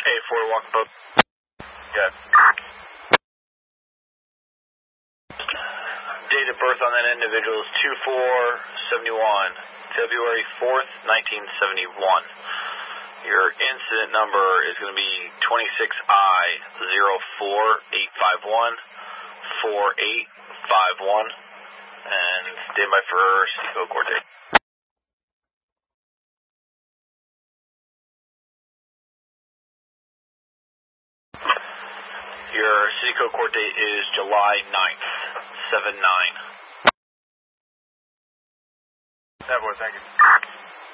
A4 walking boat. Good. Date of birth on that individual is 2471, February 4th, 1971. Your incident number is going to be 26I-04851-4851, and standby for Seco court date. Your Seco court date is July 9th, 7-9. That boy, thank you.